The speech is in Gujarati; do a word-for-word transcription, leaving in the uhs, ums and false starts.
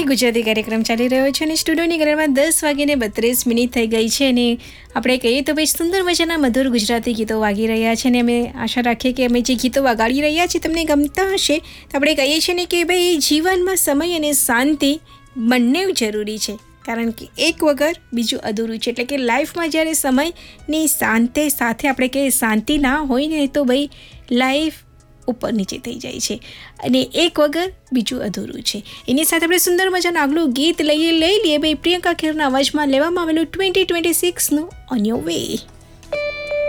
ગુજરાતી કાર્યક્રમ ચાલી રહ્યો છે અને સ્ટુડિયોની ઘરમાં દસ વાગીને બત્રીસ મિનિટ થઈ ગઈ છે અને આપણે કહીએ તો ભાઈ સુંદર મજાના મધુર ગુજરાતી ગીતો વાગી રહ્યા છે અને અમે આશા રાખીએ કે અમે જે ગીતો વગાડી રહ્યા છીએ તમને ગમતા હશે. તો આપણે કહીએ છીએ ને કે ભાઈ જીવનમાં સમય અને શાંતિ બંને જરૂરી છે, કારણ કે એક વગર બીજું અધૂરું છે. એટલે કે લાઈફમાં જ્યારે સમયની શાંતિ સાથે આપણે કહીએ શાંતિ ના હોય ને તો ભાઈ લાઈફ ઉપર નીચે થઈ જાય છે અને એક વગર બીજું અધૂરું છે. એની સાથે આપણે સુંદર મજાનું આગલું ગીત લઈએ લઈ લઈએ ભાઈ પ્રિયંકા ખેરના અવાજમાં લેવામાં આવેલું twenty twenty સિક્સનું on your way.